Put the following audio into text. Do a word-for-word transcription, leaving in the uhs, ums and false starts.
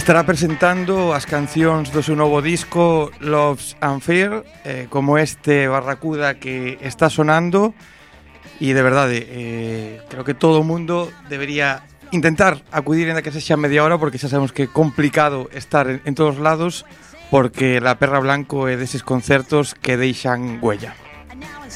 estará presentando as cancións do seu novo disco Love's Unfair, eh, como este Barracuda que está sonando. E de verdade, eh, creo que todo o mundo debería intentar acudir en que sexa media hora, porque xa sabemos que é complicado estar en, en todos lados, porque La Perra Blanco é deses concertos que deixan huella.